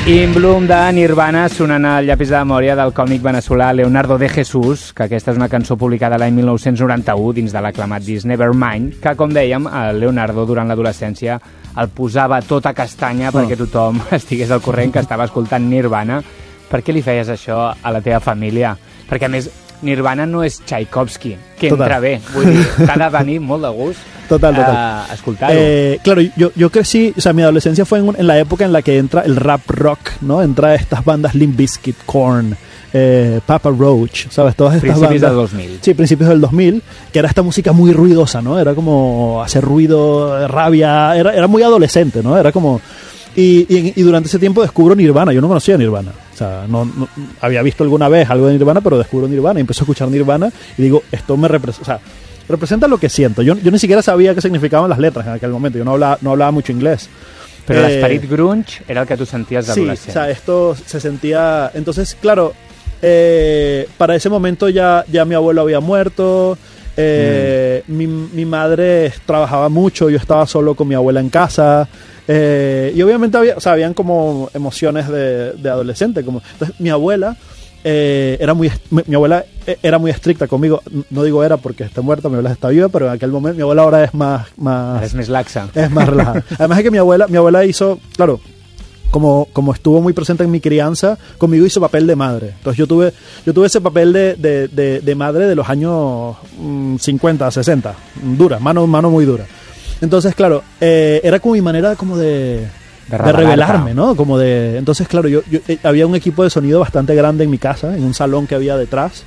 In Bloom de Nirvana sonant al llapis de memòria del còmic veneçolà Leonardo de Jesús, que aquesta és una cançó publicada l'any 1991 dins de l'aclamat disc Nevermind, que, com dèiem, el Leonardo durant l'adolescència el posava tota castanya perquè tothom estigués al corrent que estava escoltant Nirvana. Per què li feies això a la teva família? Perquè, a més, Nirvana no és Tchaikovsky, que entra bé. Vull dir, t'ha de venir molt de gust escoltar-ho. Claro, yo crecí, o sea, mi adolescencia fue en la época en la que entra el rap rock, ¿no? Entra estas bandas Limp Bizkit, Korn, Papa Roach, ¿sabes? Todas estas principios bandas. Del 2000. Sí, principios del 2000, que era esta música muy ruidosa, ¿no? Era como hacer ruido, rabia, era muy adolescente, ¿no? Era como... Y durante ese tiempo descubro Nirvana. Yo no conocía Nirvana. O sea, no había visto alguna vez algo de Nirvana, pero descubro Nirvana y empiezo a escuchar Nirvana y digo, esto me representa, o sea, representa lo que siento. Yo ni siquiera sabía qué significaban las letras en aquel momento. Yo no hablaba mucho inglés. Pero l'esperit grunge era el que tú sentías de adolescente. Sí, o sea, esto se sentía... Entonces, claro, para ese momento ya mi abuelo había muerto, mi madre trabajaba mucho, yo estaba solo con mi abuela en casa, y obviamente habían como emociones de adolescente. Entonces, mi abuela era muy estricta conmigo. No digo era porque está muerta, mi abuela está viva, pero en aquel momento mi abuela ahora es más laxa. Es más relajada. Además es que mi abuela hizo, claro, como estuvo muy presente en mi crianza, conmigo hizo papel de madre. Entonces yo tuve ese papel de madre de los años 50, 60, dura, mano muy dura. Entonces, claro, era como mi manera como de revelarme, ¿no? Entonces, claro, yo había un equipo de sonido bastante grande en mi casa, en un salón que había detrás.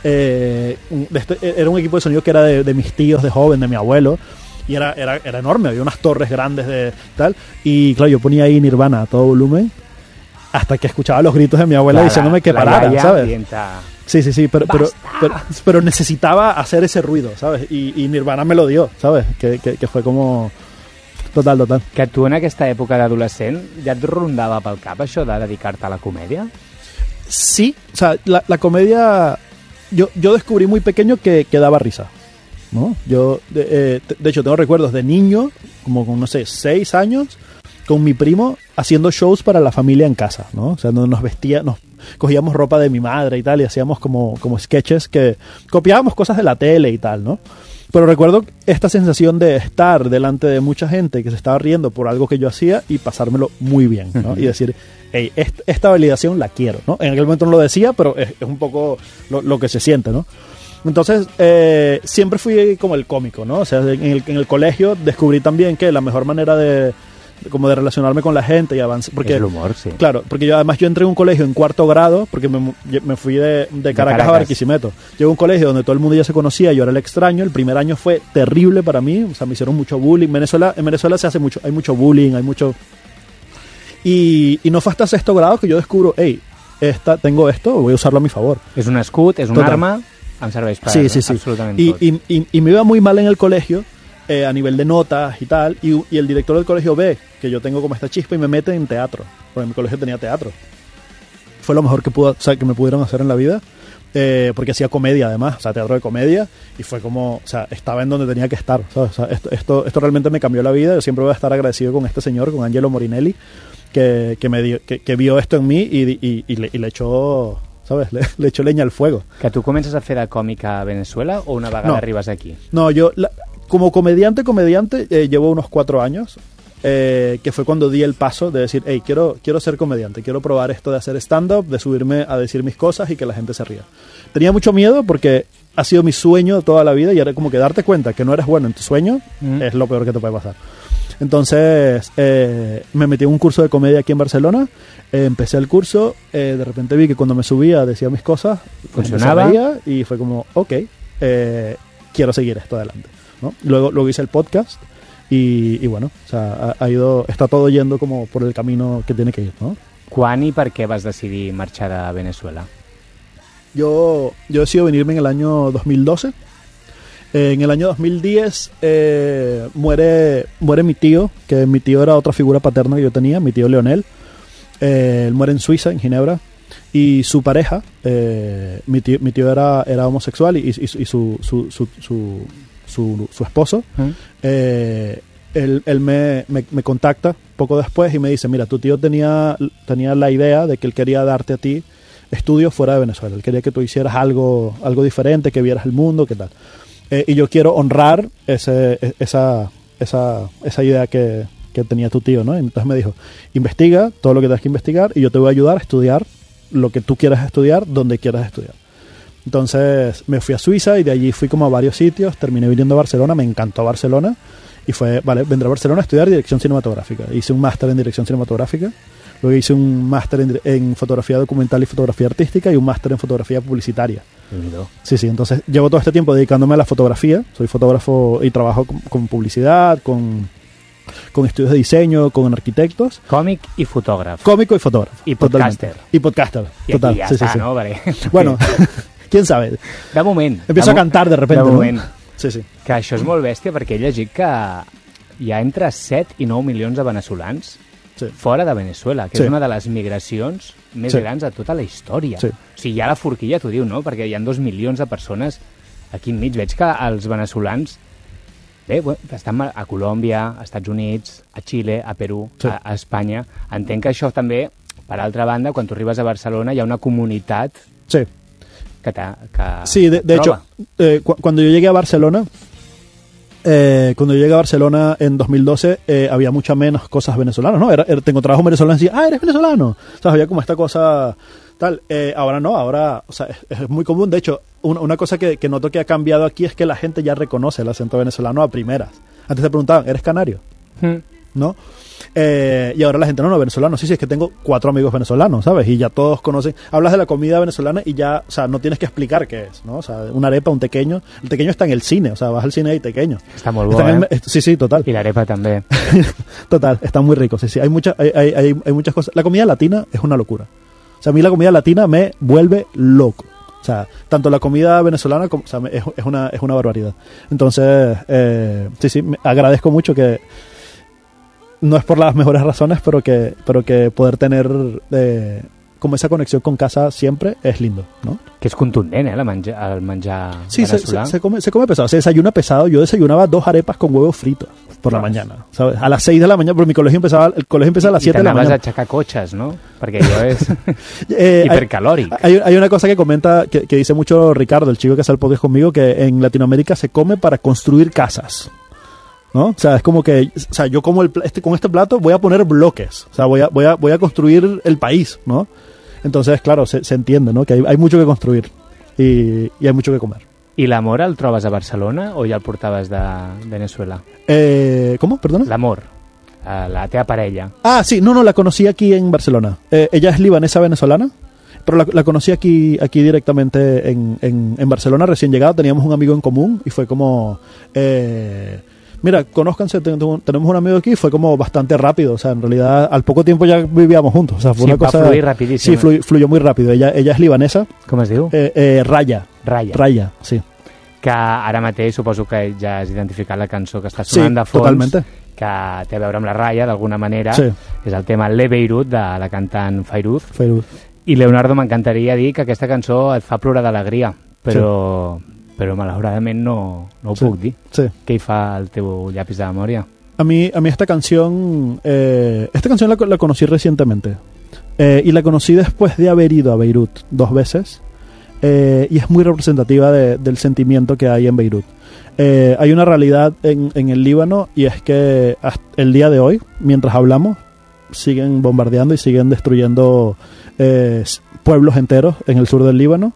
Era un equipo de sonido que era de mis tíos de joven, de mi abuelo, y era enorme, había unas torres grandes de tal, y claro, yo ponía ahí Nirvana a todo volumen hasta que escuchaba los gritos de mi abuela diciéndome que parara, ¿sabes? Sí, pero necesitaba hacer ese ruido, ¿sabes? Y Nirvana me lo dio, ¿sabes? Que fue como... Total. Que tu en aquesta època d'adolescent ja et rondava pel cap això de dedicar-te a la comèdia? Sí, o sea, la comedia... Yo descubrí muy pequeño que daba risa, ¿no? Yo, de hecho, tengo recuerdos de niño, como con, no sé, 6 años, con mi primo haciendo shows para la familia en casa, ¿no? O sea, nos cogíamos ropa de mi madre y tal, y hacíamos como sketches que copiábamos cosas de la tele y tal, ¿no? Pero recuerdo esta sensación de estar delante de mucha gente que se estaba riendo por algo que yo hacía y pasármelo muy bien, ¿no? Y decir, hey, esta validación la quiero, ¿no? En aquel momento no lo decía, pero es un poco lo que se siente, ¿no? Entonces, siempre fui como el cómico, ¿no? O sea, en el colegio descubrí también que la mejor manera de relacionarme con la gente y avanzar, porque es el humor, sí. Claro, porque yo entré en un colegio en 4º grado, porque me fui de Caracas a Barquisimeto. Llegué a un colegio donde todo el mundo ya se conocía, yo era el extraño. El primer año fue terrible para mí, o sea, me hicieron mucho bullying. En Venezuela se hace mucho, hay mucho bullying, hay mucho... Y no fue hasta 6º grado que yo descubro, hey, tengo esto, voy a usarlo a mi favor. És un escut, és un arma, em serveix per absolutament tot. Y me iba muy mal en el colegio, a nivel de notas y tal, y el director del colegio ve que yo tengo como esta chispa y me mete en teatro, porque mi colegio tenía teatro. Fue lo mejor que me pudieron hacer en la vida, porque hacía comedia además, o sea, teatro de comedia, y fue como, o sea, estaba en donde tenía que estar, ¿sabes? O sea, esto realmente me cambió la vida. Yo siempre voy a estar agradecido con este señor, con Angelo Morinelli, que vio esto en mí y le echó... ¿Sabes? Le echó leña al fuego. Que tu comences a fer de còmica a Venezuela o una vegada arribes aquí? No, yo como comediante llevo unos 4 años, que fue cuando di el paso de decir, hey, quiero ser comediante, quiero probar esto de hacer stand-up, de subirme a decir mis cosas y que la gente se ría. Tenía mucho miedo porque ha sido mi sueño toda la vida, y era como que darte cuenta que no eres bueno en tu sueño es lo peor que te puede pasar. Entonces me metí en un curso de comedia aquí en Barcelona, empecé el curso, de repente vi que cuando me subía decía mis cosas, funcionaba, y fue como, ok, quiero seguir esto adelante, ¿no? Luego hice el podcast y bueno, o sea, está todo yendo como por el camino que tiene que ir, ¿no? Quan i per què vas decidir marxar a Venezuela? Yo decido venirme en el año 2012. En el año 2010 muere mi tío, que mi tío era otra figura paterna que yo tenía, mi tío Leonel. Él muere en Suiza, en Ginebra, y su pareja, mi tío era homosexual, y su esposo él me contacta poco después y me dice, mira, tu tío tenía la idea de que él quería darte a ti estudios fuera de Venezuela. Él quería que tú hicieras algo diferente, que vieras el mundo, qué tal. Y yo quiero honrar esa idea que tenía tu tío, ¿no? Entonces me dijo, investiga todo lo que tengas que investigar y yo te voy a ayudar a estudiar lo que tú quieras estudiar, donde quieras estudiar. Entonces me fui a Suiza y de allí fui como a varios sitios, terminé viniendo a Barcelona, me encantó Barcelona y fue, vale, vendré a Barcelona a estudiar dirección cinematográfica. Hice un máster en dirección cinematográfica, luego hice un máster en fotografía documental y fotografía artística y un máster en fotografía publicitaria. Sí, entonces llevo todo este tiempo dedicándome a la fotografía, soy fotógrafo y trabajo con publicidad, con estudios de diseño, con arquitectos. Còmic i fotògraf. Cómico y fotógrafo. I podcaster. Y podcaster, I total. aquí ja està, no? Perquè... Bueno, quién sabe. De moment. Empiezo a cantar de repente, de moment. ¿no? Sí. Que això és molt bèstia perquè he llegit que hi ha entre 7 i 9 milions de veneçolans fora de Venezuela, que és una de les migracions més grans de tota la història. Sí. O sigui, ja la forquilla t'ho diu, no? Perquè hi ha 2 milions de persones aquí enmig. Veig que els veneçolans estan a Colòmbia, a Estats Units, a Xile, a Perú, a Espanya. Entenc que això també, per altra banda, quan tu arribes a Barcelona hi ha una comunitat que sí, de hecho, cuando yo llegué a Barcelona, en 2012 había muchas menos cosas venezolanas, ¿no? Tengo trabajo venezolano y decía, eres venezolano. O sea, había como esta cosa tal. Ahora no, ahora, o sea, es muy común. De hecho, una cosa que noto que ha cambiado aquí es que la gente ya reconoce el acento venezolano a primeras. Antes te preguntaban, ¿eres canario? ¿No? Y ahora la gente, no, venezolano. Sí, es que tengo 4 amigos venezolanos, ¿sabes? Y ya todos conocen. Hablas de la comida venezolana y ya, o sea, no tienes que explicar qué es, ¿no? O sea, una arepa, un tequeño. El tequeño está en el cine, o sea, vas al cine y tequeño. Está muy bueno, Sí, total. Y la arepa también. Total, está muy rico, sí. Hay muchas cosas. La comida latina es una locura. O sea, a mí la comida latina me vuelve loco. O sea, tanto la comida venezolana como, o sea, es una barbaridad. Entonces, sí, agradezco mucho que no es por las mejores razones, pero que poder tener como esa conexión con casa siempre es lindo, ¿no? Que es contundent, el menjar sí, venezolano. se come pesado, se desayuna pesado. Yo desayunaba 2 arepas con huevos fritos por la mañana, ¿sabes? A las 6 de la mañana, porque el colegio empezaba a las 7 de la mañana. I t'anaves a aixecar cotxes, ¿no? Perquè allò és hipercalòric. Hay una cosa que comenta, que dice mucho Ricardo, el chico que hace el podcast conmigo, que en Latinoamérica se come para construir casas, ¿no? O sea, es como que, o sea, yo como con este plato voy a poner bloques, o sea, voy a construir el país, ¿no? Entonces, claro, se entiende, ¿no? Que hay mucho que construir y hay mucho que comer. I l'amor el trobes a Barcelona o ja el portaves de Venezuela? ¿Cómo? Perdona. L'amor, la teva parella. Ah, sí, no, la conocí aquí en Barcelona. Ella es libanesa venezolana, pero la conocí aquí directamente en Barcelona, recién llegada. Teníamos un amigo en común y fue como... mira, conózcanse, tenemos un amigo aquí, fue como bastante rápido, o sea, en realidad al poco tiempo ya vivíamos juntos, o sea, fue una cosa... va fluir rapidíssim. Sí, fluyó muy rápido, ella es libanesa. Com es diu? Raya, sí. Que ara mateix suposo que ja has identificat la cançó que està sonant de fons, totalmente. Que té a veure amb la Raya, d'alguna manera, sí. És el tema Le Beirut, de la cantant Fairuz. I Leonardo, m'encantaria dir que aquesta cançó et fa plorar d'alegria, però malauradament no ho puc dir. Sí. Què hi fa el teu llapis de memòria? A mí esta canción la conocí recientemente y la conocí después de haber ido a Beirut 2 veces y es muy representativa del sentimiento que hay en Beirut. Hay una realidad en el Líbano y es que hasta el día de hoy, mientras hablamos, siguen bombardeando y siguen destruyendo pueblos enteros en el sur del Líbano.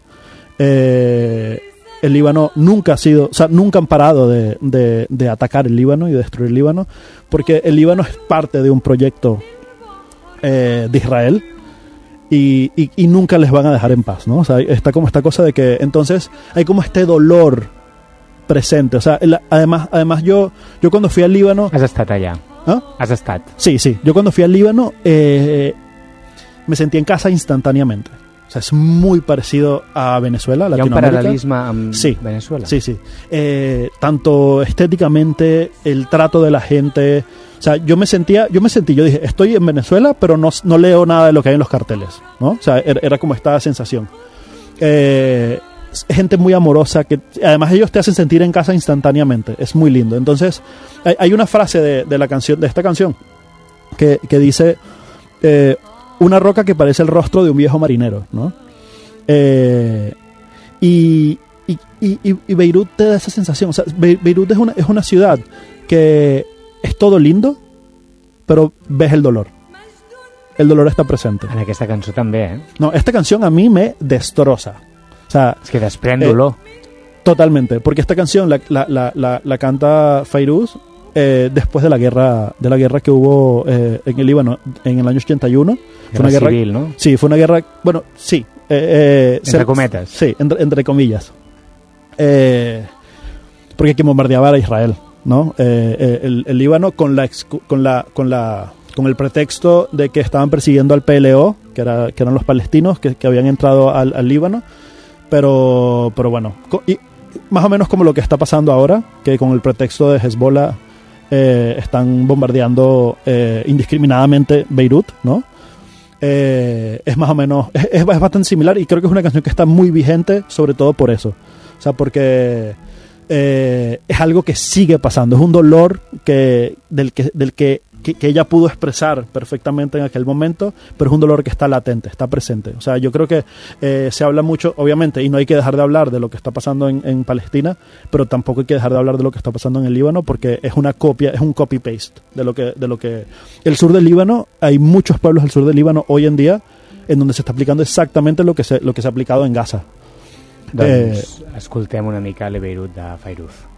El Líbano nunca han parado de atacar el Líbano y de destruir el Líbano, porque el Líbano es parte de un proyecto de Israel y nunca les van a dejar en paz, ¿no? O sea, está como esta cosa de que entonces hay como este dolor presente. O sea, además yo cuando fui al Líbano... Has estat allà. ¿Ah? Has estat. Sí. Yo cuando fui al Líbano me sentí en casa instantáneamente. O sea, es muy parecido a Venezuela, Latinoamérica. ¿Hay un paralelismo amb Venezuela? Sí. Tanto estéticamente, el trato de la gente. O sea, yo dije, estoy en Venezuela, pero no leo nada de lo que hay en los carteles, ¿no? O sea, era como esta sensación. gente muy amorosa, que además ellos te hacen sentir en casa instantáneamente. Es muy lindo. Entonces, hay una frase de la canción, de esta canción, que dice, una roca que parece el rostro de un viejo marinero, ¿no? Y Beirut te da esa sensación. O sea, Beirut es una ciudad que es todo lindo, pero ves el dolor. El dolor está presente. En aquesta cançó també, eh? No, esta canción a mí me destroza. O sea, Es que desprèn dolor. totalmente, porque esta canción la canta Fairuz después de la guerra que hubo en el Líbano en el año 81. Fue una guerra civil, ¿no? Sí, fue una guerra, bueno, sí. Entre cometas. Sí, entre comillas. Porque quien bombardeaba era Israel, ¿no? El Líbano con el pretexto de que estaban persiguiendo al PLO, que eran los palestinos que habían entrado al Líbano. Pero bueno, y más o menos como lo que está pasando ahora, que con el pretexto de Hezbollah están bombardeando indiscriminadamente Beirut, ¿no? Es más o menos, es bastante similar, y creo que es una canción que está muy vigente, sobre todo por eso. O sea, porque es algo que sigue pasando, es un dolor del que ella pudo expresar perfectamente en aquel momento, pero es un dolor que está latente, está presente. O sea, yo creo que se habla mucho, obviamente, y no hay que dejar de hablar de lo que está pasando en Palestina, pero tampoco hay que dejar de hablar de lo que está pasando en el Líbano, porque es una copia, es un copy-paste de lo que el sur del Líbano. Hay muchos pueblos al sur del Líbano hoy en día en donde se está aplicando exactamente lo que se ha aplicado en Gaza. Doncs escoltem una mica Le Beirut de Fairuz.